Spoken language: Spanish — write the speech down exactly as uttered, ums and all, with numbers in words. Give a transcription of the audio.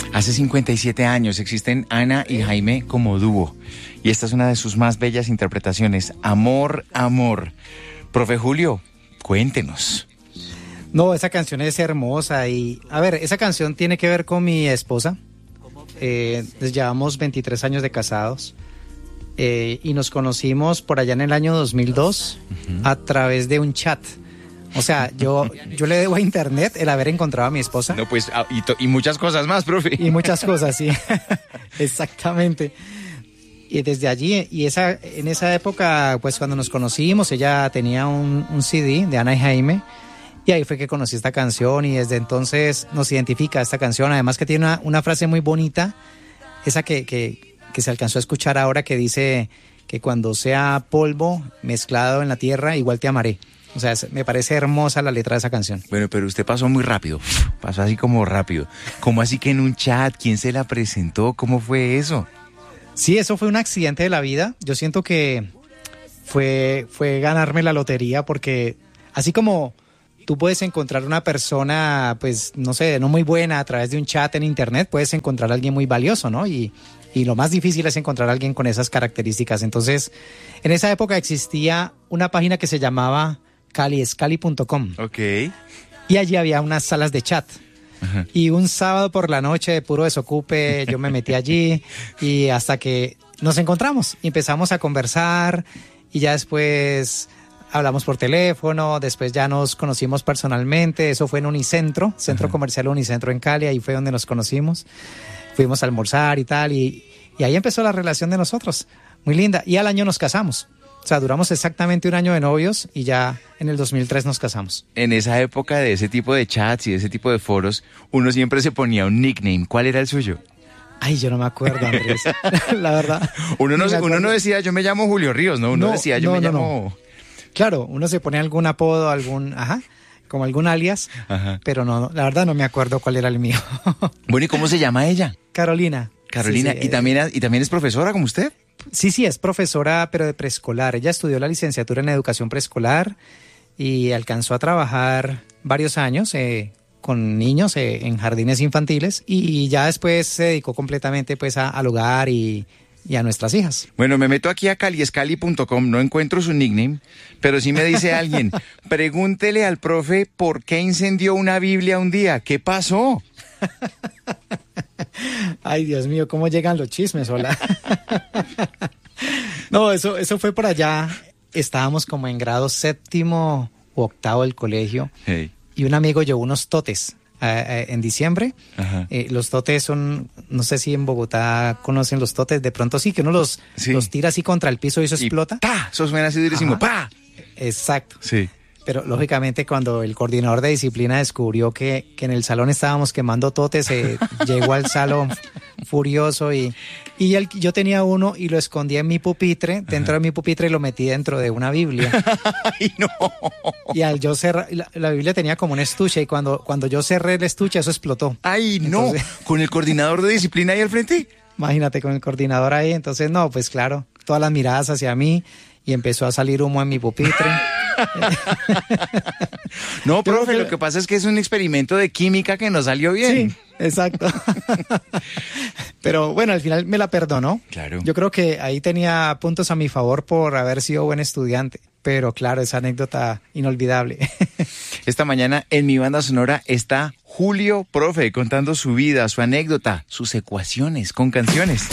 Hace cincuenta y siete años existen Ana y Jaime como dúo. Y esta es una de sus más bellas interpretaciones. Amor, amor. Profe Julio, cuéntenos. No, esa canción es hermosa y, a ver, esa canción tiene que ver con mi esposa. Eh, llevamos veintitrés años de casados eh, y nos conocimos por allá en el año dos mil dos uh-huh. a través de un chat. O sea, yo, yo le debo a internet el haber encontrado a mi esposa. No, pues, y, to- y muchas cosas más, profe. Y muchas cosas, sí. Exactamente. Y desde allí, y esa, en esa época, pues cuando nos conocimos, ella tenía un, un C D de Ana y Jaime. Y ahí fue que conocí esta canción y desde entonces nos identifica esta canción. Además que tiene una, una frase muy bonita, esa que, que, que se alcanzó a escuchar ahora, que dice que cuando sea polvo mezclado en la tierra, igual te amaré. O sea, me parece hermosa la letra de esa canción. Bueno, pero usted pasó muy rápido, pasó así como rápido. ¿Cómo así que en un chat? ¿Quién se la presentó? ¿Cómo fue eso? Sí, eso fue un accidente de la vida. Yo siento que fue, fue ganarme la lotería porque así como tú puedes encontrar una persona, pues, no sé, no muy buena a través de un chat en internet, puedes encontrar a alguien muy valioso, ¿no? Y, y lo más difícil es encontrar a alguien con esas características. Entonces, en esa época existía una página que se llamaba cali escali punto com. Ok. Y allí había unas salas de chat. Ajá. Y un sábado por la noche, de puro desocupe, yo me metí allí y hasta que nos encontramos y empezamos a conversar y ya después hablamos por teléfono, después ya nos conocimos personalmente. Eso fue en Unicentro, Centro Ajá. Comercial Unicentro en Cali, ahí fue donde nos conocimos. Fuimos a almorzar y tal, y, y ahí empezó la relación de nosotros, muy linda. Y al año nos casamos. O sea, duramos exactamente un año de novios y ya en el dos mil tres nos casamos. En esa época de ese tipo de chats y de ese tipo de foros, uno siempre se ponía un nickname. ¿Cuál era el suyo? Ay, yo no me acuerdo, Andrés. La verdad. Uno no, uno no decía, yo me llamo Julio Ríos, ¿no? Uno no, decía, yo no, me no, llamo... No. Claro, uno se pone algún apodo, algún... Ajá, como algún alias, ajá. Pero no, la verdad no me acuerdo cuál era el mío. Bueno, ¿y cómo se llama ella? Carolina. Carolina, sí, sí, ¿y, también, ¿y también es profesora como usted? Sí, sí, es profesora, pero de preescolar. Ella estudió la licenciatura en educación preescolar y alcanzó a trabajar varios años eh, con niños eh, en jardines infantiles y ya después se dedicó completamente pues a, al hogar y, y a nuestras hijas. Bueno, me meto aquí a cali escali punto com, no encuentro su nickname, pero sí me dice alguien, pregúntele al profe por qué incendió una Biblia un día, ¿qué pasó? Ay, Dios mío, ¿cómo llegan los chismes? Hola. No, eso, eso fue por allá. Estábamos como en grado séptimo u octavo del colegio. Hey. Y un amigo llevó unos totes eh, eh, en diciembre. Eh, los totes son, no sé si en Bogotá conocen los totes. De pronto sí, que uno los, sí. los tira así contra el piso y eso y explota. ¡Pa! Eso suena así durísimo. ¡Pa! Exacto. Sí. Pero lógicamente cuando el coordinador de disciplina descubrió que, que en el salón estábamos quemando totes, eh, llegó al salón furioso y, y él, yo tenía uno y lo escondí en mi pupitre, dentro Ajá. de mi pupitre y lo metí dentro de una Biblia. ¡Ay, no! Y al yo cerrar, la, la Biblia tenía como un estuche y cuando, cuando yo cerré el estuche eso explotó. ¡Ay, entonces, no! ¿Con el coordinador de disciplina ahí al frente? Imagínate, con el coordinador ahí. Entonces, no, pues claro, todas las miradas hacia mí y empezó a salir humo en mi pupitre. No, profe, lo que pasa es que es un experimento de química que no salió bien. Sí, exacto. Pero bueno, al final me la perdonó. Claro. Yo creo que ahí tenía puntos a mi favor por haber sido buen estudiante. Pero claro, esa anécdota inolvidable. Esta mañana en mi banda sonora está Julio, profe, contando su vida, su anécdota, sus ecuaciones con canciones.